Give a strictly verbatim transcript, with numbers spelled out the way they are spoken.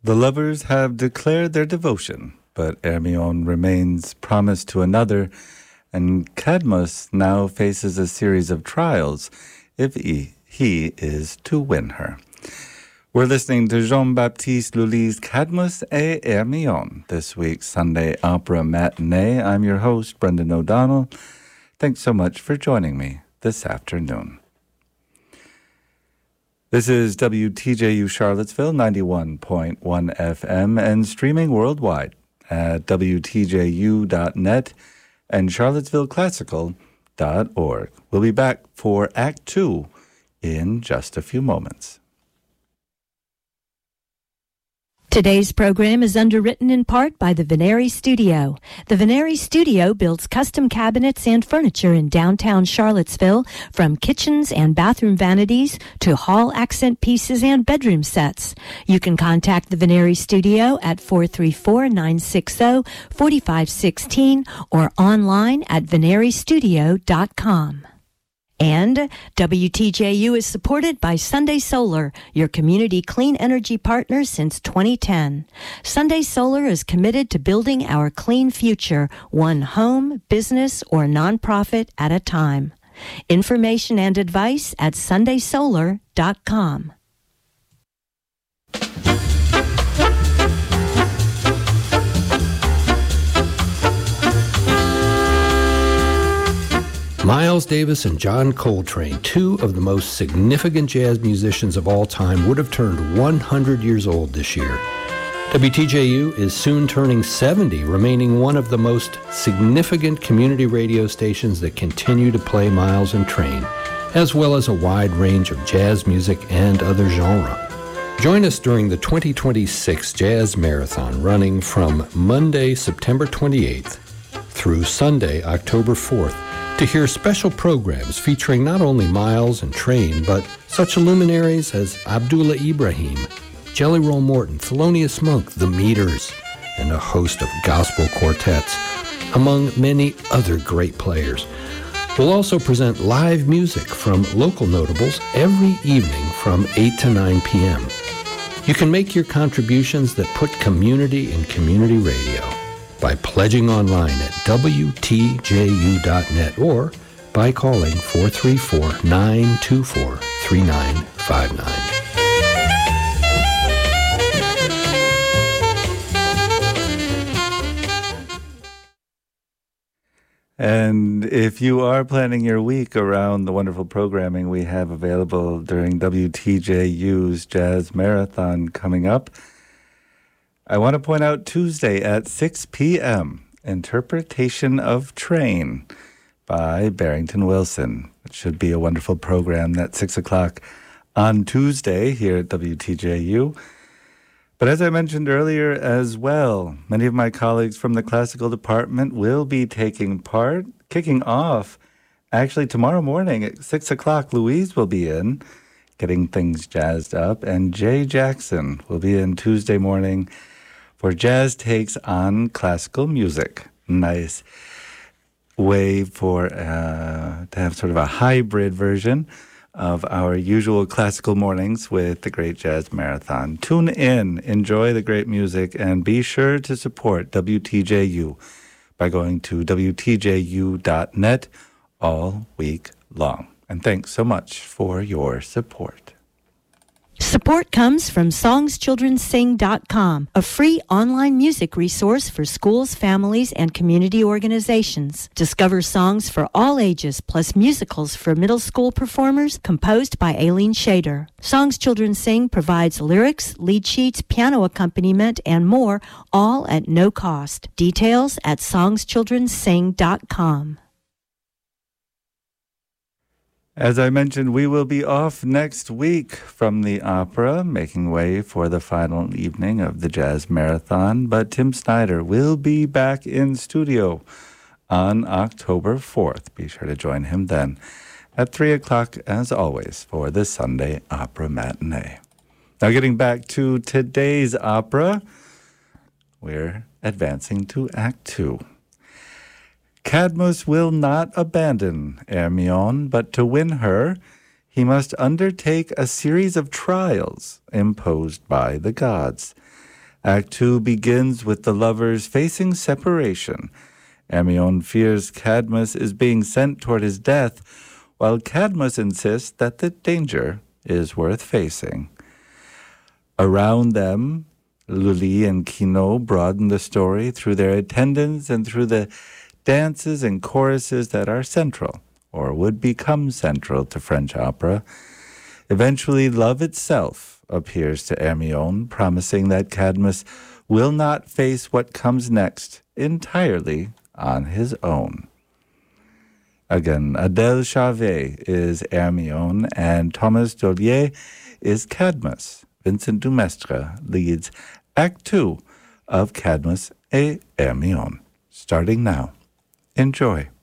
The lovers have declared their devotion, but Hermione remains promised to another, and Cadmus now faces a series of trials if he, he is to win her. We're listening to Jean-Baptiste Lully's Cadmus et Hermione, this week's Sunday Opera Matinee. I'm your host, Brendan O'Donnell. Thanks so much for joining me this afternoon. This is W T J U Charlottesville, ninety-one point one F M, and streaming worldwide at W T J U dot net and charlottesville classical dot org. We'll be back for Act Two in just a few moments. Today's program is underwritten in part by the Veneri Studio. The Veneri Studio builds custom cabinets and furniture in downtown Charlottesville, from kitchens and bathroom vanities to hall accent pieces and bedroom sets. You can contact the Veneri Studio at four three four, nine six zero, four five one six or online at veneri studio dot com. And W T J U is supported by Sunday Solar, your community clean energy partner since twenty ten. Sunday Solar is committed to building our clean future, one home, business, or nonprofit at a time. Information and advice at sunday solar dot com. Miles Davis and John Coltrane, two of the most significant jazz musicians of all time, would have turned one hundred years old this year. W T J U is soon turning seventy, remaining one of the most significant community radio stations that continue to play Miles and Train, as well as a wide range of jazz music and other genres. Join us during the twenty twenty-six Jazz Marathon, running from Monday, September twenty-eighth through Sunday, October fourth, to hear special programs featuring not only Miles and Train, but such luminaries as Abdullah Ibrahim, Jelly Roll Morton, Thelonious Monk, The Meters, and a host of gospel quartets, among many other great players. We'll also present live music from local notables every evening from eight to nine p.m. You can make your contributions that put community in community radio by pledging online at W T J U dot net or by calling four three four, nine two four, three nine five nine. And if you are planning your week around the wonderful programming we have available during W T J U's Jazz Marathon coming up, I want to point out Tuesday at six p.m., Interpretation of Train by Barrington Wilson. It should be a wonderful program at six o'clock on Tuesday here at W T J U. But as I mentioned earlier as well, many of my colleagues from the classical department will be taking part, kicking off. Actually, tomorrow morning at six o'clock, Louise will be in, getting things jazzed up, and Jay Jackson will be in Tuesday morning for Jazz Takes on Classical Music. Nice way for uh, to have sort of a hybrid version of our usual classical mornings with the Great Jazz Marathon. Tune in, enjoy the great music, and be sure to support W T J U by going to W T J U dot net all week long. And thanks so much for your support. Support comes from songs children sing dot com, a free online music resource for schools, families, and community organizations. Discover songs for all ages, plus musicals for middle school performers, composed by Aileen Shader. Songs Children Sing provides lyrics, lead sheets, piano accompaniment, and more, all at no cost. Details at songs children sing dot com. As I mentioned, we will be off next week from the opera, making way for the final evening of the Jazz Marathon. But Tim Snyder will be back in studio on October fourth. Be sure to join him then at three o'clock, as always, for the Sunday Opera Matinee. Now, getting back to today's opera, we're advancing to Act Two. Cadmus will not abandon Hermione, but to win her, he must undertake a series of trials imposed by the gods. Act two begins with the lovers facing separation. Hermione fears Cadmus is being sent toward his death, while Cadmus insists that the danger is worth facing. Around them, Lully and Quinault broaden the story through their attendance and through the dances and choruses that are central, or would become central, to French opera. Eventually, love itself appears to Hermione, promising that Cadmus will not face what comes next entirely on his own. Again, Adèle Charvet is Hermione, and Thomas Dollier is Cadmus. Vincent Dumestre leads Act Two of Cadmus et Hermione. Starting now. Enjoy.